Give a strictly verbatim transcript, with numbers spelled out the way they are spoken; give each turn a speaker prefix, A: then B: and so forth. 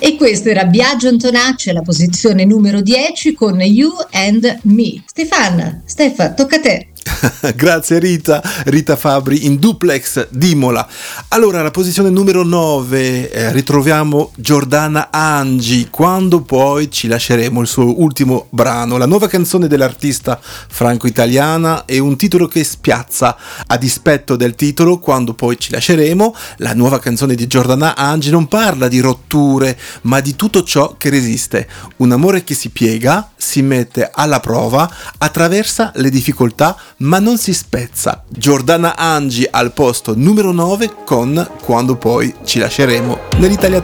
A: E questo era Biagio Antonacci alla posizione numero dieci con You and Me. Stefan, Stefa, tocca a te.
B: Grazie Rita, Rita Fabri in duplex di Imola. Allora, alla posizione numero nove eh, ritroviamo Giordana Angi, Quando poi ci lasceremo, il suo ultimo brano, la nuova canzone dell'artista franco-italiana, è un titolo che spiazza. A dispetto del titolo Quando poi ci lasceremo, la nuova canzone di Giordana Angi non parla di rotture, ma di tutto ciò che resiste. Un amore che si piega, si mette alla prova, attraversa le difficoltà, ma non si spezza. Giordana Angi al posto numero nove con Quando poi ci lasceremo nell'Italia